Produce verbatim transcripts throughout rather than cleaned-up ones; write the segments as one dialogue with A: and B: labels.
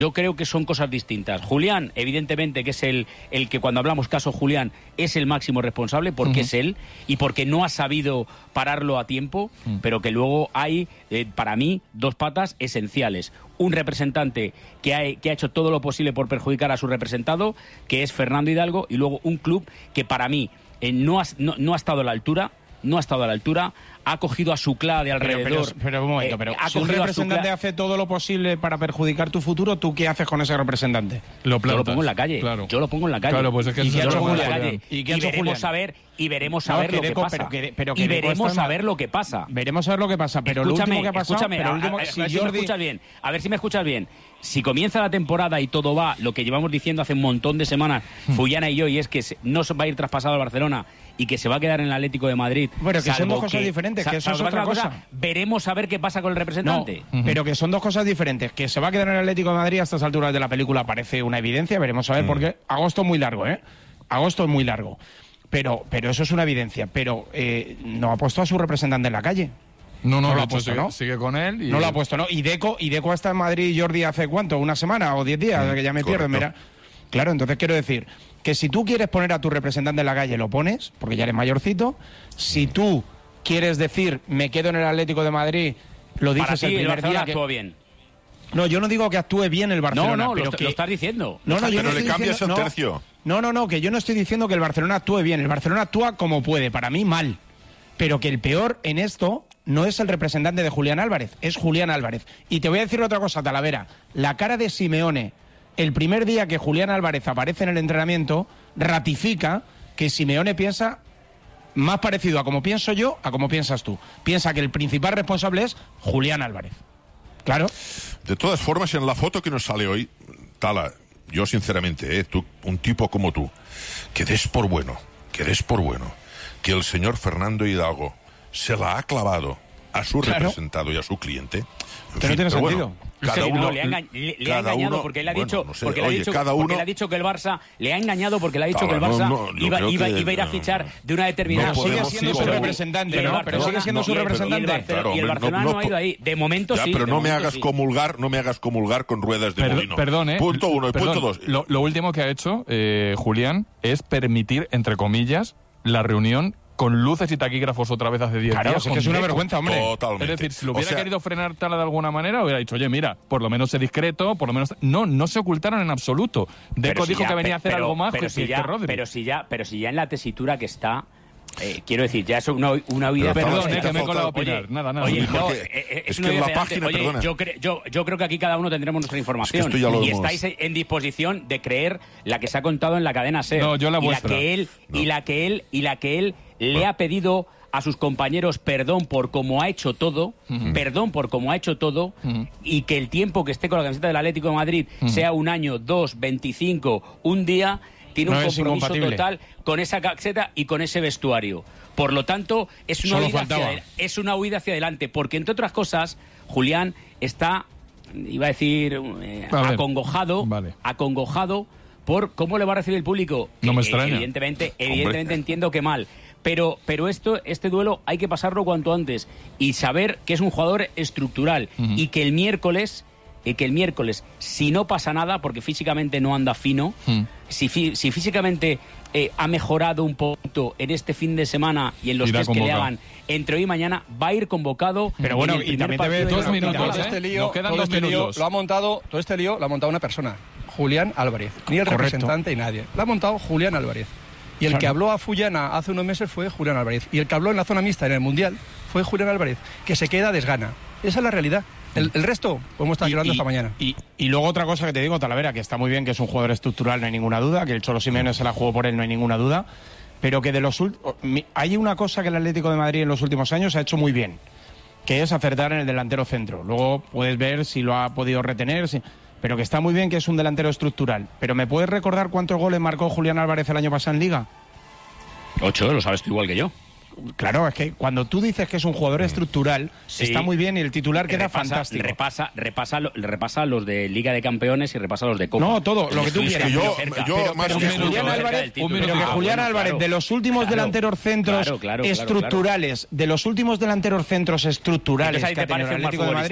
A: Yo creo que son cosas distintas. Julián, evidentemente, que es el, el que cuando hablamos caso Julián, es el máximo responsable, porque uh-huh. es él, y porque no ha sabido pararlo a tiempo, uh-huh. pero que luego hay, eh, para mí, dos patas esenciales. Un representante que ha, que ha hecho todo lo posible por perjudicar a su representado, que es Fernando Hidalgo, y luego un club que para mí eh, no, ha, no, no ha estado a la altura, no ha estado a la altura, ha cogido a su cla de alrededor.
B: Pero, pero, pero un momento, pero
A: eh, ha
B: si un representante cla... hace todo lo posible para perjudicar tu futuro, ¿tú qué haces con ese representante?
A: Lo Yo lo pongo en la calle. Claro. Yo lo pongo en la calle.
B: Claro, pues es que
A: y,
B: yo
A: lo pongo en
B: la
A: calle.
B: ¿Y,
A: y veremos a ver y veremos a no, ver lo que pasa.
B: Pero que, pero que
A: y veremos a ver lo que pasa.
B: Veremos a ver lo que pasa. Pero
A: escúchame,
B: lo último que ha pasado,
A: escúchame,
B: pero
A: a,
B: último,
A: a, a,
B: si
A: a ver
B: Jordi...
A: si me escuchas bien. A ver si me escuchas bien. Si comienza la temporada y todo va, lo que llevamos diciendo hace un montón de semanas, Fullana y yo, y es que no se va a ir traspasado al Barcelona y que se va a quedar en el Atlético de Madrid.
B: Bueno, que son dos cosas que, diferentes, que eso es otra cosa. cosa.
A: Veremos a ver qué pasa con el representante.
B: No, uh-huh. pero que son dos cosas diferentes. Que se va a quedar en el Atlético de Madrid a estas alturas de la película parece una evidencia. Veremos a ver, uh-huh. porque agosto es muy largo, ¿eh? Agosto es muy largo. Pero, pero eso es una evidencia. Pero eh, no ha puesto a su representante en la calle.
C: No, no,
B: no lo
C: ha
B: puesto,
C: sigue,
B: ¿no?
C: sigue con él. Y
B: no lo ha puesto, ¿no? Y Deco, y Deco está en Madrid, Jordi, ¿hace cuánto? ¿Una semana o diez días? Sí, que ya me pierdo. Mira. Claro, entonces quiero decir que si tú quieres poner a tu representante en la calle, lo pones, porque ya eres mayorcito. Si tú quieres decir, me quedo en el Atlético de Madrid, lo dices
A: Para ti,
B: el primer
A: el
B: día.
A: Que... actuó bien.
B: No, yo no digo que actúe bien el Barcelona.
A: No, no,
B: pero
A: lo,
B: que...
A: lo estás diciendo.
B: No, no, yo
D: pero
B: no
D: le cambias
B: diciendo...
D: el tercio.
B: No, no, no, que yo no estoy diciendo que el Barcelona actúe bien. El Barcelona actúa como puede, para mí mal. Pero que el peor en esto no es el representante de Julián Álvarez, es Julián Álvarez. Y te voy a decir otra cosa, Talavera. La cara de Simeone, el primer día que Julián Álvarez aparece en el entrenamiento, ratifica que Simeone piensa más parecido a como pienso yo, a como piensas tú. Piensa que el principal responsable es Julián Álvarez. Claro.
D: De todas formas, en la foto que nos sale hoy, Tala, yo sinceramente, ¿eh? tú, un tipo como tú, que des por bueno, que des por bueno, que el señor Fernando Hidalgo se la ha clavado a su claro. representado y a su cliente.
B: Que no tiene sentido. Bueno,
D: cada
A: sí,
D: uno,
A: no, le ha, enga le, le ha engañado uno, porque le ha dicho, bueno, no sé, porque, oye, le ha dicho
D: cada uno,
A: porque le ha dicho que el Barça le ha engañado porque le ha dicho
D: claro,
A: que el Barça
D: no, no,
A: iba, iba,
D: que,
A: iba a ir a fichar de una determinada.
B: No podemos, sigue siendo sí, su representante,
A: pero,
B: ¿no? Pero sigue siendo no, su representante.
A: Y el Barcelona, claro, y el Barcelona no, no ha ido ahí. De momento
D: ya,
A: sí.
D: Pero no me hagas
A: sí.
D: comulgar, no me hagas comulgar con ruedas de
C: Perdón,
D: molino.
C: Perdón, ¿eh?
D: Punto uno y
C: perdón,
D: punto dos.
C: Lo, lo último que ha hecho eh, Julián es permitir, entre comillas, la reunión con luces y taquígrafos otra vez hace diez
B: claro,
C: días.
B: Es que es una Deco. vergüenza, hombre.
D: Totalmente.
C: Es decir, si lo hubiera
D: o sea,
C: querido frenar Tala de alguna manera, hubiera dicho, oye, mira, por lo menos sé discreto, por lo menos... No, no se ocultaron en absoluto. Deco
A: si
C: dijo
A: ya,
C: que venía a hacer
A: pero,
C: algo más
A: pero
C: que,
A: si
C: que,
A: ya,
C: que Rodri.
A: Pero si, ya, pero si ya en la tesitura que está... Eh, quiero decir, ya es una, una huida...
C: Pero perdón, eh, que me he
D: faltado,
C: colado a opinar.
A: Oye,
C: nada, nada.
A: Oye, no,
D: Porque
A: eh, es,
D: es
A: una
D: que en la
A: idea
D: página,
A: oye,
D: perdona.
A: yo, cre yo, yo creo que aquí cada uno tendremos nuestra información.
D: Es que esto ya lo
A: y
D: hemos...
A: estáis en disposición de creer la que se ha contado en la cadena SER.
C: No, yo la
A: y
C: vuestra.
A: La que él,
D: no.
A: Y la que él, y la que él
D: no.
A: le ha pedido a sus compañeros perdón por cómo ha hecho todo, uh-huh. perdón por cómo ha hecho todo, uh-huh. y que el tiempo que esté con la camiseta del Atlético de Madrid uh-huh. sea un año, dos, veinticinco, un día, tiene no un compromiso total con esa camiseta y con ese vestuario. Por lo tanto, es una, huida hacia, es una huida hacia adelante, porque entre otras cosas, Julián está, iba a decir, eh, a acongojado, vale. acongojado por cómo le va a recibir el público.
C: No me
A: eh,
C: extraña.
A: Evidentemente, evidentemente entiendo que mal. Pero, pero esto, este duelo hay que pasarlo cuanto antes y saber que es un jugador estructural uh-huh. y que el miércoles, eh, que el miércoles, si no pasa nada, porque físicamente no anda fino, uh-huh. si, si físicamente eh, ha mejorado un poquito en este fin de semana y en los test que le hagan entre hoy y mañana, va a ir convocado.
B: Pero bueno, y también te ve
C: dos minutos,
E: ¿eh? Este lío,
C: Nos quedan
E: todo
C: dos
E: este
C: minutos.
E: Lío, lo ha montado, todo este lío lo ha montado una persona, Julián Álvarez. Ni el
B: Correcto.
E: representante y nadie. Lo ha montado Julián Álvarez. Y el claro. que habló a Fullana hace unos meses fue Julián Álvarez. Y el que habló en la zona mixta en el Mundial fue Julián Álvarez, que se queda desgana. Esa es la realidad. El, el resto podemos estar llorando hasta mañana.
B: Y, y luego otra cosa que te digo, Talavera, que está muy bien, que es un jugador estructural, no hay ninguna duda, que el Cholo Simeone se la jugó por él, no hay ninguna duda, pero que de los hay una cosa que el Atlético de Madrid en los últimos años ha hecho muy bien, que es acertar en el delantero centro. Luego puedes ver si lo ha podido retener... Si... pero que está muy bien que es un delantero estructural. Pero ¿me puedes recordar cuántos goles marcó Julián Álvarez el año pasado en Liga?
A: Ocho, lo sabes tú igual que yo.
B: Claro, es que cuando tú dices que es un jugador estructural, sí, está muy bien y el titular queda
A: repasa,
B: fantástico.
A: Repasa, repasa, repasa los de Liga de Campeones y repasa los de Copa.
B: No, todo, lo que tú quieras.
D: Es que yo, yo
B: pero,
D: más
B: pero
D: que
B: que Julián Álvarez,
A: título,
B: pero que
A: ah,
B: Julián
A: bueno,
B: Álvarez,
A: claro,
B: de los últimos
A: claro,
B: delanteros centros
A: claro, claro,
B: estructurales,
A: claro.
B: de los últimos delanteros centros estructurales que ha tenido el Atlético de Madrid,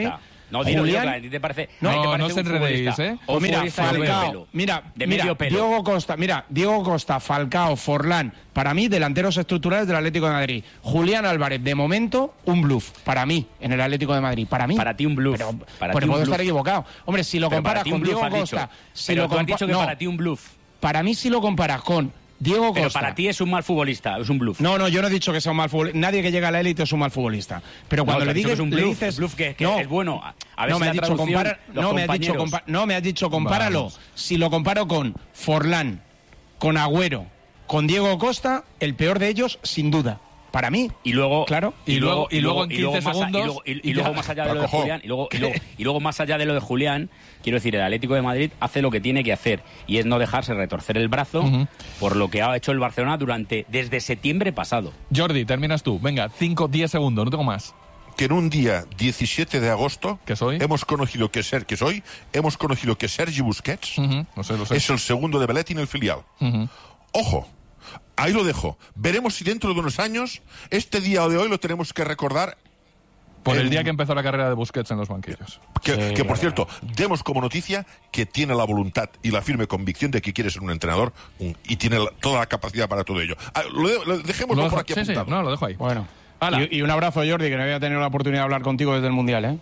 A: No, dilo,
B: Julián,
A: dilo, que a ti te parece,
C: no,
A: a ti te
C: no
A: parece
C: os
A: un
C: enredéis,
A: futbolista,
C: ¿eh?
A: un
B: Pues mira,
A: futbolista de medio
B: Falcao,
A: pelo,
B: mira,
A: de
B: mira,
A: medio pelo.
B: Diego Costa, mira, Diego Costa, Falcao, Forlán, para mí delanteros estructurales del Atlético de Madrid. Julián Álvarez, de momento, un bluff, para mí, en el Atlético de Madrid, para mí.
A: Para ti un bluff.
B: Pero,
A: Para
B: pero
A: ti un
B: puedo
A: bluff.
B: estar equivocado. Hombre, si lo
A: Pero
B: comparas
A: para ti
B: con
A: un bluff
B: Diego
A: has
B: Costa,
A: dicho.
B: si
A: Pero
B: lo
A: tú has
B: compa-
A: dicho que
B: no,
A: para ti un bluff.
B: para mí si lo comparas con Diego Costa.
A: Pero para ti es un mal futbolista, es un bluff.
B: No, no, yo no he dicho que sea un mal futbolista. Nadie que llega a la élite es un mal futbolista. Pero cuando
A: No,
B: le
A: te has dicho
B: dices,
A: que es un
B: le
A: bluff,
B: dices,
A: bluff que, que
B: no,
A: es bueno. A ver
B: no
A: si
B: me
A: la
B: has dicho
A: traducción,
B: compara,
A: los
B: no me has dicho
A: compañeros.
B: compa- no me has dicho compáralo.
C: Vamos.
B: Si lo comparo con Forlán, con Agüero, con Diego Costa, el peor de ellos sin duda. Para mí.
A: Y luego,
B: Claro.
C: Y luego- y luego en
A: y luego
C: quince
A: más a-
C: segundos
A: y luego, y- y
C: y
A: luego
C: ya.
A: más allá de lo de
D: Acojó.
A: Julián, y luego, y, luego, y luego más allá de lo de Julián, quiero decir, el Atlético de Madrid hace lo que tiene que hacer y es no dejarse retorcer el brazo
C: Ujú.
A: por lo que ha hecho el Barcelona durante desde septiembre pasado.
C: Jordi, terminas tú. Venga, cinco, diez segundos, no tengo más.
D: Que en un día diecisiete de agosto
C: ¿Que soy?
D: hemos conocido que ser que soy, hemos conocido que Sergi Busquets
C: Ujú, lo sé, lo sé.
D: es el segundo de Belletti en el filial.
C: Ujú.
D: Ojo, ahí lo dejo. Veremos si dentro de unos años este día de hoy lo tenemos que recordar.
C: Por el
D: en-
C: día que empezó la carrera de Busquets en los banquillos.
D: Que,
B: Sí,
D: que, por
B: la
D: cierto, demos como noticia que tiene la voluntad y la firme convicción de que quiere ser un entrenador un- y tiene la- toda la capacidad para todo ello. Ah, lo de- lo- dejémoslo
C: Lo
D: por
C: dejo-
D: aquí
C: sí, sí,
D: apuntado.
C: no, lo dejo ahí.
B: Bueno.
C: Hala.
B: Y, y un abrazo, Jordi, que no había tenido la oportunidad de hablar contigo desde el Mundial, ¿eh?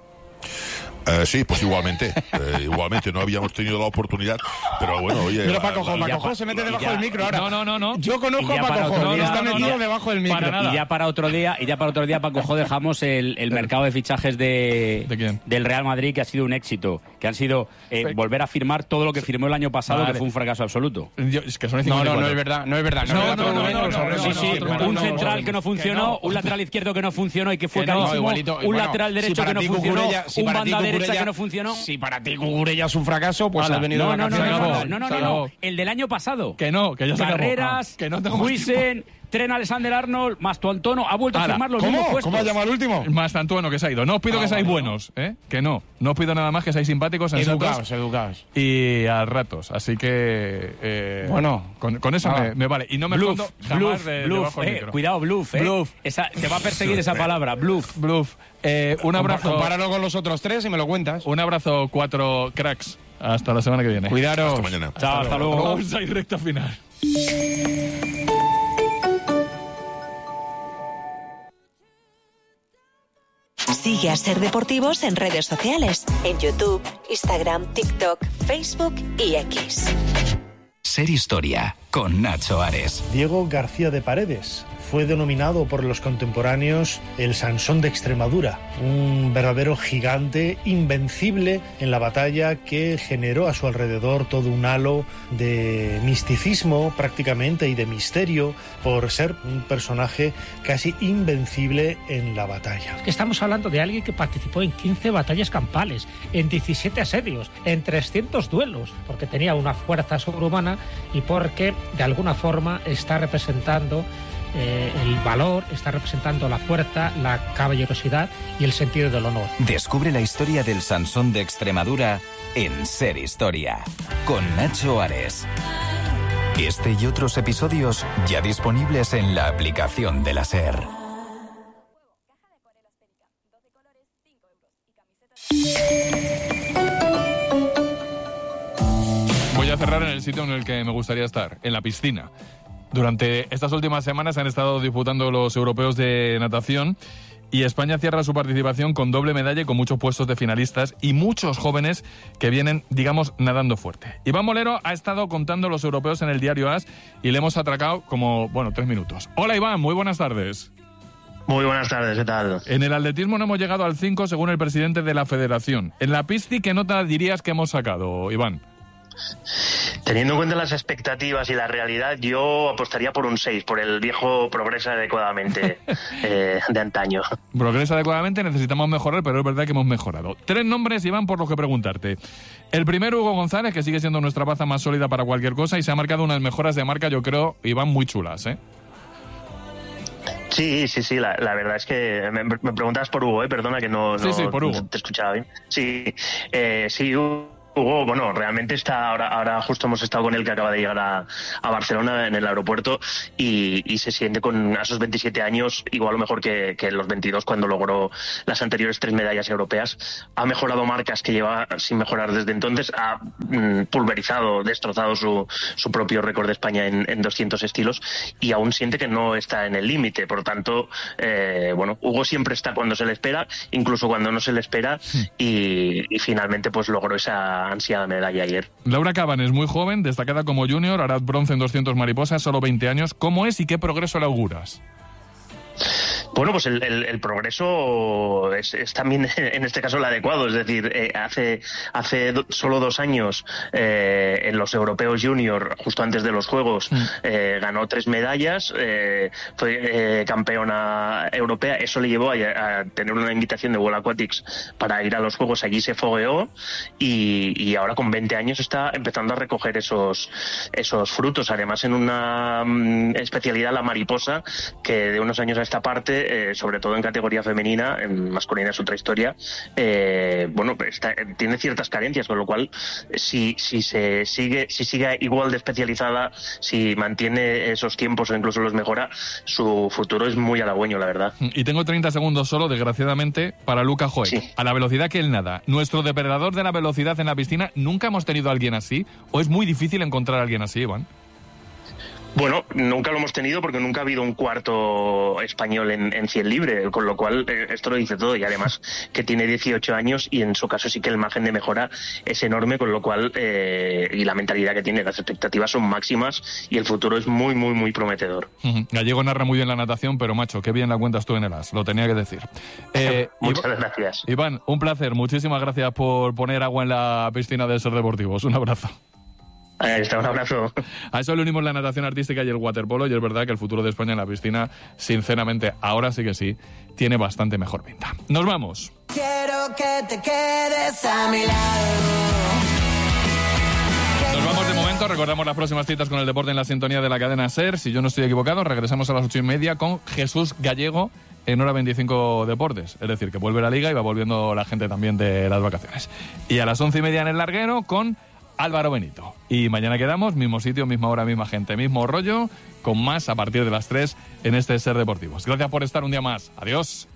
D: Eh, sí, pues igualmente. Eh, igualmente, no habíamos tenido la oportunidad, pero bueno, oye...
B: Mira
D: la-
B: Paco Jo,
D: la-
B: Paco
A: ya
B: Jo
A: pa-
B: se mete
A: y
B: debajo
A: ya-
B: del micro ahora.
C: No, no, no, no.
B: Yo conozco
A: Y
B: a
A: ya para
B: Paco
A: otro
B: Jo, y
A: día-
B: está
A: no, no,
B: metido
A: no.
B: debajo del
C: Para
B: micro.
C: nada.
A: Y ya para otro día, y ya para otro día, Paco Jo, dejamos el, el mercado de fichajes de,
C: ¿De quién?
A: del Real Madrid, que ha sido un éxito, que han sido eh,
C: Fake.
A: volver a firmar todo lo que firmó el año pasado,
C: Vale.
A: que fue un fracaso absoluto.
C: Yo- es que son
B: No,
C: cincuenta y
B: no, no
C: cuatro.
B: es verdad, no es verdad.
C: No,
B: es
C: no,
B: verdad,
C: no,
B: todo
C: no,
B: lo
C: no,
B: menos,
C: no,
B: sobre-
C: no,
B: sí,
C: no,
B: sí,
C: otro,
B: bueno,
A: un
B: no,
A: central
B: no,
A: que no funcionó,
B: no.
A: un lateral izquierdo que no funcionó y que fue
B: Que no,
A: carísimo,
B: igualito,
A: un
B: bueno,
A: lateral
B: si
A: derecho
B: para
A: que no
B: ti
A: funcionó,
B: Cucurella- si
A: un
B: para ti
A: banda derecha
B: Cucurella-
A: que no funcionó.
B: Si para ti Cucurella es un fracaso, pues
C: Hala.
B: has venido
A: No,
B: de
A: no, no, no,
B: vacaciones
A: no,
B: fatal.
A: no, no,
C: Se
A: no,
C: acabó.
A: no, el del año pasado.
C: Que no, que ya se acabó.
A: Carreras,
C: Ah, que no tengo más
A: Huijsen, Tren Alexander-Arnold, Mastuantono, ha vuelto a
C: Hala.
A: firmar los
B: ¿Cómo?
A: mismos puestos.
B: ¿Cómo ha llamado el último?
C: Más Antuano que se ha ido. No os pido
B: Ah,
C: que seáis
B: bueno.
C: buenos, ¿eh? Que no. No os pido nada más que seáis simpáticos, sensatos
B: Educados, educados.
C: y a ratos. Así que... eh,
B: Bueno.
C: Con, con eso
B: Ah.
C: me, me vale. Y no me
A: Bluff,
C: escondo jamás
A: bluff,
C: de,
A: bluff,
C: debajo del
A: eh,
C: micro.
A: cuidado, bluff, eh.
C: Bluff.
A: Esa, te va a perseguir esa palabra, bluff.
C: Bluff. Eh, un abrazo.
B: Compáralo con los otros tres y me lo cuentas.
C: Un abrazo, cuatro cracks. Hasta la semana que viene.
B: Cuidaros.
D: Hasta mañana.
A: Chao, hasta luego.
C: Vamos a ir recta final.
F: Sigue a Ser Deportivos en redes sociales, en YouTube, Instagram, TikTok, Facebook y X.
G: Ser Historia, con Nacho Ares.
H: Diego García de Paredes fue denominado por los contemporáneos el Sansón de Extremadura, un verdadero gigante invencible en la batalla que generó a su alrededor todo un halo de misticismo prácticamente y de misterio por ser un personaje casi invencible en la batalla.
I: Estamos hablando de alguien que participó en quince batallas campales, en diecisiete asedios, en trescientos duelos, porque tenía una fuerza sobrehumana y porque de alguna forma está representando eh, el valor, está representando la fuerza, la caballerosidad y el sentido del honor.
G: Descubre la historia del Sansón de Extremadura en Ser Historia, con Nacho Ares. Este y otros episodios ya disponibles en la aplicación de la SER.
C: Voy a cerrar en el sitio en el que me gustaría estar, en la piscina. Durante estas últimas semanas han estado disputando los europeos de natación y España cierra su participación con doble medalla y con muchos puestos de finalistas y muchos jóvenes que vienen, digamos, nadando fuerte. Iván Molero ha estado contando los europeos en el diario A S y le hemos atracado como, bueno, tres minutos. Hola Iván, muy buenas tardes.
J: Muy buenas tardes, ¿qué tal?
C: En el atletismo no hemos llegado al cinco según el presidente de la federación. En la pista, ¿qué nota dirías que hemos sacado, Iván?
J: Teniendo en cuenta las expectativas y la realidad, yo apostaría por un seis, por el viejo progresa adecuadamente eh, de antaño.
C: Progresa adecuadamente, necesitamos mejorar, pero es verdad que hemos mejorado. Tres nombres, Iván, por los que preguntarte. El primero, Hugo González, que sigue siendo nuestra baza más sólida para cualquier cosa y se ha marcado unas mejoras de marca, yo creo, Iván, muy chulas, ¿eh?
J: Sí, sí, sí, la, la verdad es que me, me preguntas por Hugo, ¿eh? Perdona que no,
C: Sí,
J: no
C: sí, por Hugo.
J: te escuchaba bien. Sí, eh, sí, Hugo Hugo, bueno, realmente está ahora, ahora justo hemos estado con él, que acaba de llegar a, a Barcelona en el aeropuerto, y, y se siente con a esos veintisiete años igual o mejor que, que los veintidós, cuando logró las anteriores tres medallas europeas. Ha mejorado marcas que lleva sin mejorar desde entonces, ha mm, pulverizado, destrozado su, su propio récord de España en, en doscientos estilos, y aún siente que no está en el límite. Por tanto, eh, bueno, Hugo siempre está cuando se le espera, incluso cuando no se le espera, y, y finalmente pues logró esa ansiada medalla ayer.
C: Laura Cabanes, muy joven, destacada como junior, hará bronce en doscientos mariposas, solo veinte años. ¿Cómo es y qué progreso le auguras?
J: Bueno, pues el, el, el progreso es, es también en este caso el adecuado, es decir, eh, hace hace do, solo dos años eh, en los europeos junior, justo antes de los Juegos, eh, ganó tres medallas, eh, fue eh, campeona europea. Eso le llevó a, a tener una invitación de World Aquatics para ir a los Juegos, allí se fogueó, y, y ahora con veinte años está empezando a recoger esos esos frutos, además en una um, especialidad, la mariposa, que de unos años a esta parte, Eh, sobre todo en categoría femenina, en masculina es otra historia, eh, bueno, está, tiene ciertas carencias, con lo cual si, si se sigue si sigue igual de especializada, si mantiene esos tiempos o incluso los mejora, su futuro es muy halagüeño, la verdad.
C: Y tengo treinta segundos solo, desgraciadamente, para Luca Joek.
J: Sí.
C: A la velocidad que él nada, nuestro depredador de la velocidad en la piscina, ¿nunca hemos tenido a alguien así? ¿O es muy difícil encontrar a alguien así, Iván?
J: Bueno, nunca lo hemos tenido porque nunca ha habido un cuarto español en, en cien libre, con lo cual eh, esto lo dice todo, y además que tiene dieciocho años y en su caso sí que el margen de mejora es enorme, con lo cual eh, y la mentalidad que tiene, las expectativas son máximas y el futuro es muy, muy, muy prometedor.
C: Uh-huh. Gallego narra muy bien la natación, pero macho, qué bien la cuentas tú en el As, lo tenía que decir. Eh,
J: Muchas
C: Iván,
J: gracias.
C: Iván, un placer, muchísimas gracias por poner agua en la piscina de Ser Deportivos, un abrazo.
J: Ahí está, un abrazo.
C: A eso le unimos la natación artística y el waterpolo, y es verdad que el futuro de España en la piscina, sinceramente, ahora sí que sí, tiene bastante mejor pinta. ¡Nos vamos!
K: Quiero que te quedes a mi lado.
C: Nos vamos de momento, recordamos las próximas citas con el deporte en la sintonía de la cadena SER. Si yo no estoy equivocado, regresamos a las ocho y media con Jesús Gallego en Hora veinticinco Deportes. Es decir, que vuelve la Liga y va volviendo la gente también de las vacaciones. Y a las once y media en el larguero con Álvaro Benito. Y mañana quedamos, mismo sitio, misma hora, misma gente, mismo rollo, con más a partir de las tres en este Ser Deportivos. Gracias por estar un día más. Adiós.